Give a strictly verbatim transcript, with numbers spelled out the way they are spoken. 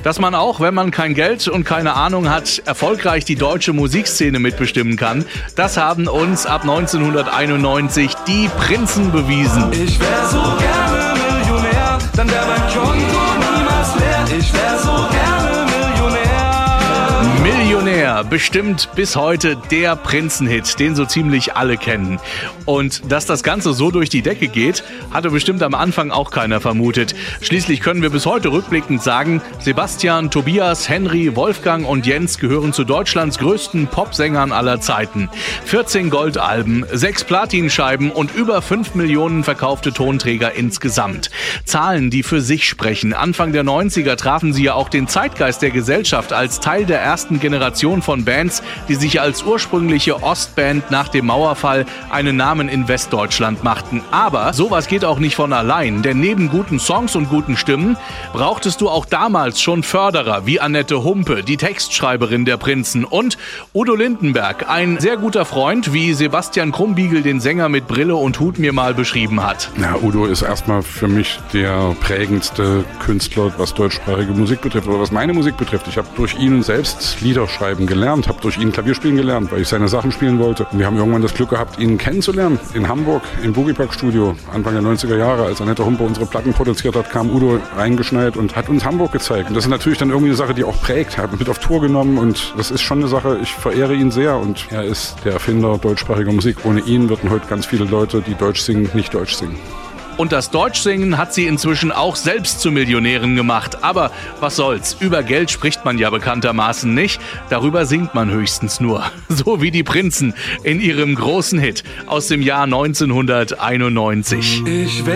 Dass man auch, wenn man kein Geld und keine Ahnung hat, erfolgreich die deutsche Musikszene mitbestimmen kann, das haben uns ab neunzehnhunderteinundneunzig die Prinzen bewiesen. Ich wär so gerne Millionär, dann wär mein Konto niemals leer. Ich wär so gerne Millionär. Millionär, bestimmt bis heute der Prinzenhit, den so ziemlich alle kennen. Und dass das Ganze so durch die Decke geht, hatte bestimmt am Anfang auch keiner vermutet. Schließlich können wir bis heute rückblickend sagen, Sebastian, Tobias, Henry, Wolfgang und Jens gehören zu Deutschlands größten Popsängern aller Zeiten. vierzehn Goldalben, sechs Platinscheiben und über fünf Millionen verkaufte Tonträger insgesamt. Zahlen, die für sich sprechen. Anfang der neunziger trafen sie ja auch den Zeitgeist der Gesellschaft als Teil der ersten Generation von Bands, die sich als ursprüngliche Ostband nach dem Mauerfall einen Namen in Westdeutschland machten. Aber sowas geht auch nicht von allein, denn neben guten Songs und guten Stimmen brauchtest du auch damals schon Förderer wie Annette Humpe, die Textschreiberin der Prinzen, und Udo Lindenberg, ein sehr guter Freund, wie Sebastian Krumbiegel den Sänger mit Brille und Hut mir mal beschrieben hat. Ja, Udo ist erstmal für mich der prägendste Künstler, was deutschsprachige Musik betrifft oder was meine Musik betrifft. Ich habe durch ihn selbst Lieder schreiben gelernt, habe durch ihn Klavier spielen gelernt, weil ich seine Sachen spielen wollte. Und wir haben irgendwann das Glück gehabt, ihn kennenzulernen in Hamburg im Boogie-Park-Studio. Anfang der neunziger Jahre, als Annette Humpe unsere Platten produziert hat, kam Udo reingeschneit und hat uns Hamburg gezeigt. Und das ist natürlich dann irgendwie eine Sache, die auch prägt. Er hat mit auf Tour genommen und das ist schon eine Sache, ich verehre ihn sehr und er ist der Erfinder deutschsprachiger Musik. Ohne ihn würden heute ganz viele Leute, die Deutsch singen, nicht Deutsch singen. Und das Deutschsingen hat sie inzwischen auch selbst zu Millionären gemacht. Aber was soll's, über Geld spricht man ja bekanntermaßen nicht, darüber singt man höchstens nur. So wie die Prinzen in ihrem großen Hit aus dem Jahr neunzehnhunderteinundneunzig. Ich